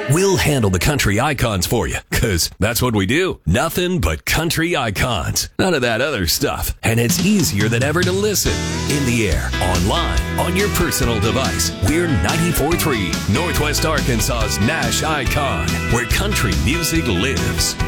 We'll handle the country icons for you, because that's what we do. Nothing but country icons. None of that other stuff. And it's easier than ever to listen. In the air, online, on your personal device. We're 94.3, Northwest Arkansas's Nash Icon, where country music lives.